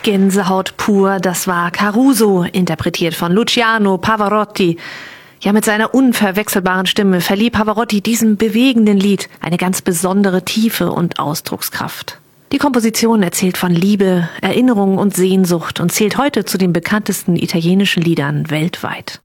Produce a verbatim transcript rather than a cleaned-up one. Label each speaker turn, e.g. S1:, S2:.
S1: Gänsehaut pur, das war Caruso, interpretiert von Luciano Pavarotti. Ja, mit seiner unverwechselbaren Stimme verlieh Pavarotti diesem bewegenden Lied eine ganz besondere Tiefe und Ausdruckskraft. Die Komposition erzählt von Liebe, Erinnerung und Sehnsucht und zählt heute zu den bekanntesten italienischen Liedern weltweit.